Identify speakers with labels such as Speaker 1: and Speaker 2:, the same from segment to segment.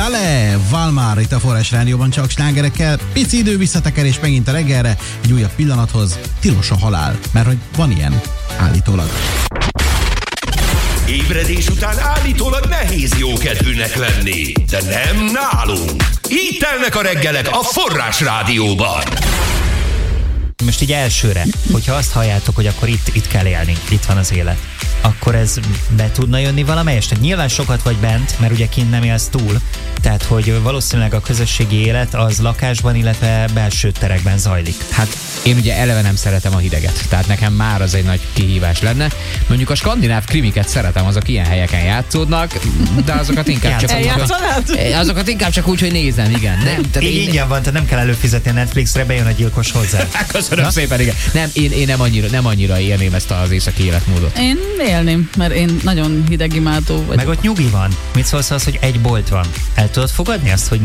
Speaker 1: Dale, Valmár itt a Forrás Rádióban csak slágerekkel. Pici idő visszatekerés megint a reggelre, egy újabb pillanathoz. Tilos a halál, mert hogy van ilyen, állítólag.
Speaker 2: Ébredés után állítólag nehéz jókedvűnek lenni, de nem nálunk. Így telnek a reggelek a Forrás Rádióban.
Speaker 3: Most így elsőre, hogyha azt halljátok, hogy akkor itt kell élni, itt van az élet, akkor ez be tudna jönni valamelyest? Tehát nyilván sokat vagy bent, mert ugye kint nem élsz túl, tehát hogy valószínűleg a közösségi élet az lakásban, illetve belső terekben zajlik.
Speaker 4: Hát én ugye eleve nem szeretem a hideget, tehát nekem már az egy nagy kihívás lenne. Mondjuk a skandináv krimiket szeretem, azok ilyen helyeken játszódnak, de azokat inkább csak azokat inkább csak úgy, hogy nézem, igen. Nem,
Speaker 3: így ingyen van, tehát nem kell előfizetni a Netflixre, bejön a gyilkos hozzá.
Speaker 4: Köszönöm szépen, igen. Nem, én nem annyira élném ezt az északi életmódot.
Speaker 5: Én élném, mert én nagyon hidegimádó vagyok.
Speaker 3: Meg ott nyugi van. Mit szólsz az, hogy egy bolt van? El tudod fogadni azt, hogy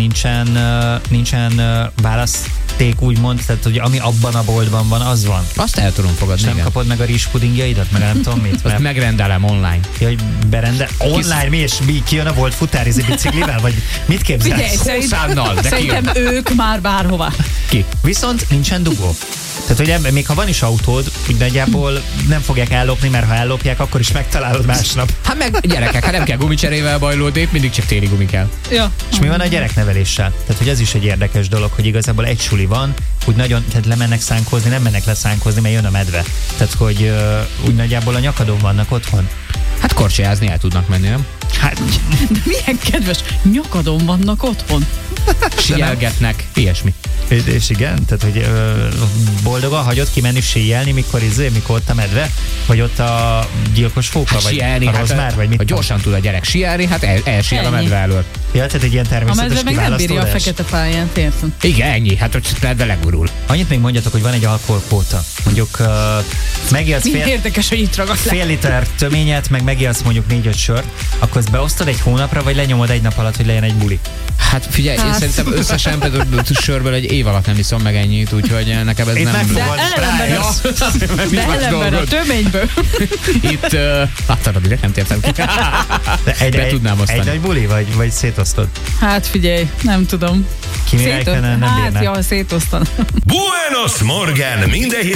Speaker 3: nincsen választék, úgymond, tehát hogy ami abban a boltban van, az van?
Speaker 4: Azt el tudom fogadni,
Speaker 3: és nem kapod meg a rizspudingjaidat, meg nem tudom mit?
Speaker 4: Azt megrendelem online.
Speaker 3: Ja, hogy online mi, és mi kijön a bolt futárizni biciklivel? Vagy mit képzelsz?
Speaker 5: Szerintem ők már bárhová.
Speaker 3: Ki? Viszont nincsen dugó. Tehát, hogy még ha van is autód, úgy nagyjából nem fogják ellopni, mert ha ellopják, akkor is megtalálod másnap.
Speaker 4: Hát meg gyerekek, hát nem kell gumicserével bajlódni, mindig csak téli gumi kell.
Speaker 5: Ja.
Speaker 3: És mi van a gyerekneveléssel? Tehát, hogy ez is egy érdekes dolog, hogy igazából egy suli van, úgy nagyon, tehát lemennek szánkozni, nem mennek leszánkozni, mert jön a medve. Tehát, hogy úgy nagyjából a nyakadon vannak otthon.
Speaker 4: Hát korcsolyázni el tudnak menni, nem?
Speaker 3: Hát,
Speaker 5: de milyen kedves, nyakadon vannak otthon.
Speaker 4: Síelgetnek, ilyesmi.
Speaker 3: És igen, tehát hogy boldogan hagyod kimenni síelni, mikor ott a medve, vagy ott a gyilkos fóka,
Speaker 4: hát
Speaker 3: vagy
Speaker 4: síelni,
Speaker 3: a rozmár, vagy mit?
Speaker 4: Ha gyorsan tud a gyerek síelni, hát elsiel a medve elől.
Speaker 3: Ja, tehát egy ilyen természetes
Speaker 5: kiválasztódás. A medve meg nem bírja a fekete pályát, értem.
Speaker 4: Igen, ennyi, hát hogy medve legurul.
Speaker 3: Annyit még mondjatok, hogy van egy alkoholkvóta. Mondjuk megijedsz
Speaker 5: érdekes, hogy itt ragadt le.
Speaker 3: Fél liter töményet, meg megijedsz mondjuk 4-5 sört, akkor ezt beosztod egy hónapra, vagy lenyomod egy nap alatt, hogy legyen egy buli?
Speaker 4: Hát figyelj, én szerintem összesen például sörből egy év alatt nem iszom meg ennyit, úgyhogy nekem ez
Speaker 3: itt
Speaker 4: nem...
Speaker 5: De ellenben a töményből.
Speaker 4: Itt, látod, direkt nem tértem ki. Be tudnám osztani.
Speaker 3: Egy nagy buli, vagy szétosztod?
Speaker 5: Hát figyelj, nem tudom.
Speaker 3: Kimi Räikkönen nem bírná.
Speaker 5: Hát, ja, szétosztanám.
Speaker 2: Buenos Morgen! Minden